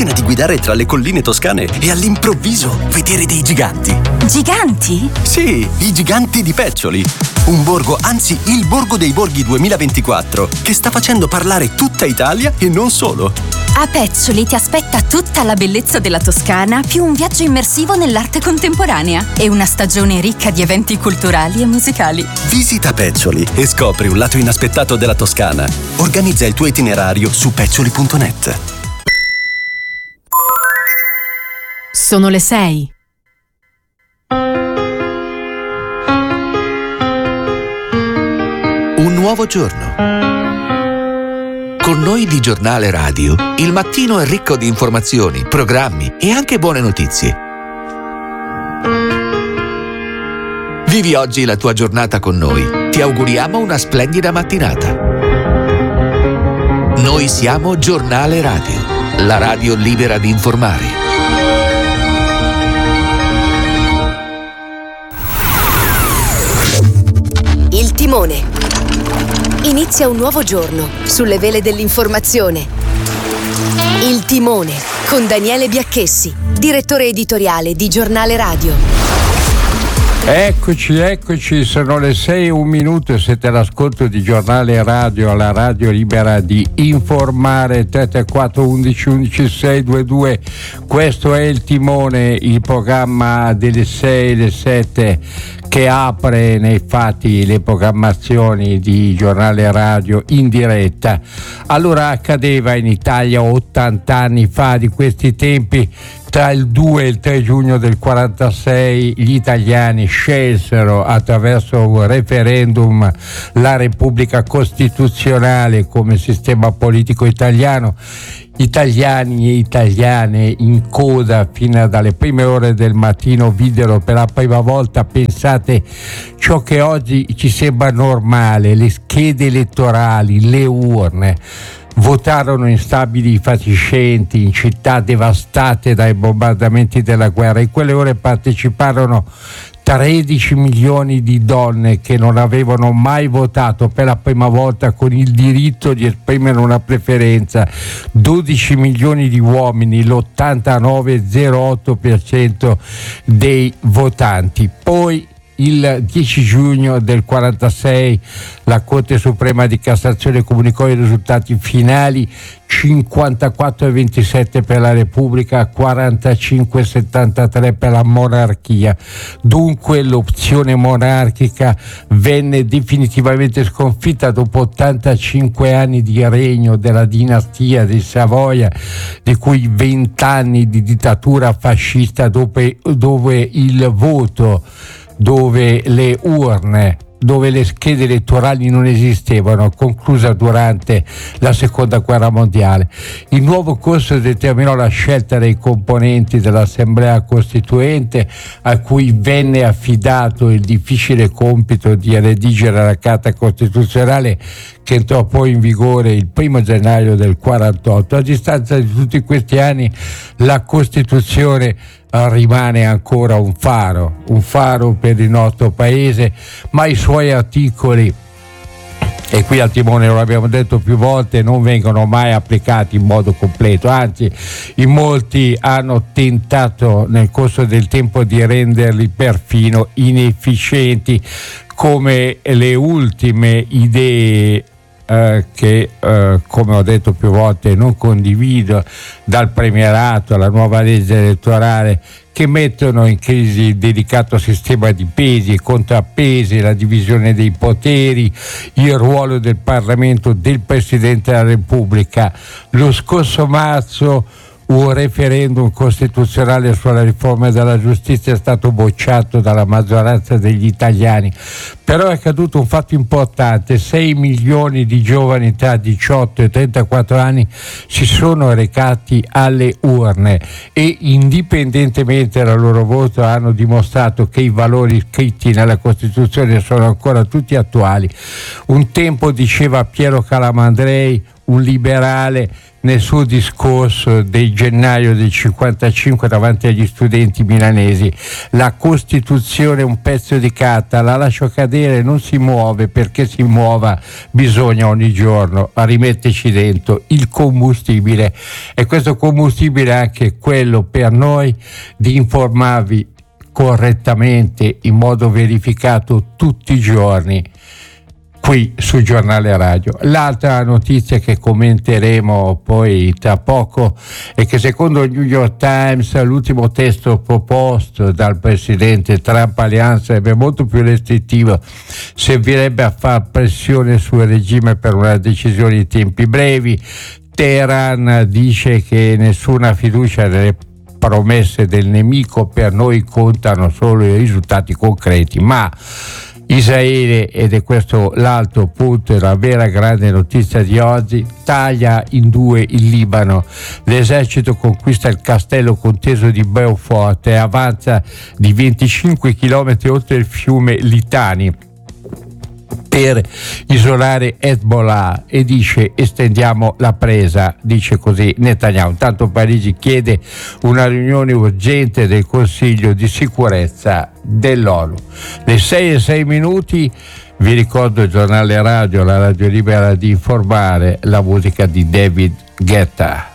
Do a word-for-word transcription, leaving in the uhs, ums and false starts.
Immagina di guidare tra le colline toscane e all'improvviso vedere dei giganti. Giganti? Sì, i giganti di Peccioli. Un borgo, anzi il Borgo dei Borghi duemilaventiquattro, che sta facendo parlare tutta Italia e non solo. A Peccioli ti aspetta tutta la bellezza della Toscana, più un viaggio immersivo nell'arte contemporanea e una stagione ricca di eventi culturali e musicali. Visita Peccioli e scopri un lato inaspettato della Toscana. Organizza il tuo itinerario su peccioli punto net. Sono le sei. Un nuovo giorno. Con noi di Giornale Radio, il mattino è ricco di informazioni, programmi e anche buone notizie. Vivi oggi la tua giornata con noi. Ti auguriamo una splendida mattinata. Noi siamo Giornale Radio, la radio libera di informare. Il timone. Inizia un nuovo giorno sulle vele dell'informazione. Il timone con Daniele Biacchessi, direttore editoriale di Giornale Radio. Eccoci, eccoci, sono le sei e un minuto e siete all'ascolto di Giornale Radio, la radio libera di informare. Tre tre quattro undici undici sei due due. Questo è il timone, il programma delle sei e le sette che apre nei fatti le programmazioni di Giornale Radio in diretta. Allora accadeva in Italia ottanta anni fa di questi tempi. Tra il due e il tre giugno del quarantasei gli italiani scelsero attraverso un referendum la Repubblica Costituzionale come sistema politico italiano. Italiani e italiane in coda fino dalle prime ore del mattino videro per la prima volta, pensate, ciò che oggi ci sembra normale, le schede elettorali, le urne. Votarono instabili fatiscenti in città devastate dai bombardamenti della guerra. In quelle ore parteciparono tredici milioni di donne che non avevano mai votato per la prima volta con il diritto di esprimere una preferenza, dodici milioni di uomini, l'ottantanove virgola zero otto per cento dei votanti. Poi il dieci giugno del quarantasei la Corte Suprema di Cassazione comunicò i risultati finali: cinquantaquattro virgola ventisette per la Repubblica, quarantacinque virgola settantatré per la monarchia. Dunque l'opzione monarchica venne definitivamente sconfitta dopo ottantacinque anni di regno della dinastia di Savoia, di cui venti anni di dittatura fascista, dove, dove il voto, dove le urne, dove le schede elettorali non esistevano, conclusa durante la seconda guerra mondiale. Il nuovo corso determinò la scelta dei componenti dell'Assemblea Costituente, a cui venne affidato il difficile compito di redigere la Carta Costituzionale, che entrò poi in vigore il primo gennaio del quarantotto. A distanza di tutti questi anni la Costituzione rimane ancora un faro, un faro per il nostro paese, ma i suoi articoli, e qui al timone lo abbiamo detto più volte, non vengono mai applicati in modo completo, anzi in molti hanno tentato nel corso del tempo di renderli perfino inefficienti, come le ultime idee Eh, che eh, come ho detto più volte non condivido, dal premierato alla nuova legge elettorale, che mettono in crisi il delicato sistema di pesi e contrappesi, la divisione dei poteri, il ruolo del Parlamento, del Presidente della Repubblica. Lo scorso marzo un referendum costituzionale sulla riforma della giustizia è stato bocciato dalla maggioranza degli italiani, però è accaduto un fatto importante: sei milioni di giovani tra diciotto e trentaquattro anni si sono recati alle urne e, indipendentemente dal loro voto, hanno dimostrato che i valori scritti nella Costituzione sono ancora tutti attuali. Un tempo, diceva Piero Calamandrei, un liberale, nel suo discorso del gennaio del cinquantacinque davanti agli studenti milanesi: la Costituzione è un pezzo di carta, la lascio cadere, non si muove, perché si muova bisogna ogni giorno rimetterci dentro il combustibile, e questo combustibile è anche quello per noi di informarvi correttamente, in modo verificato tutti i giorni qui sul Giornale Radio. L'altra notizia che commenteremo poi tra poco è che secondo il New York Times l'ultimo testo proposto dal presidente Trump alleanza sarebbe molto più restrittivo, servirebbe a far pressione sul regime per una decisione in tempi brevi. Teheran dice che nessuna fiducia nelle promesse del nemico, per noi contano solo i risultati concreti, ma Israele, ed è questo l'altro punto e la vera grande notizia di oggi, taglia in due il Libano. L'esercito conquista il castello conteso di Beaufort e avanza di venticinque chilometri oltre il fiume Litani per isolare Hezbollah, e dice estendiamo la presa, dice così Netanyahu. Intanto Parigi chiede una riunione urgente del Consiglio di sicurezza dell'ONU. Le sei e sei minuti, vi ricordo il Giornale Radio, la radio libera di informare, la musica di David Guetta.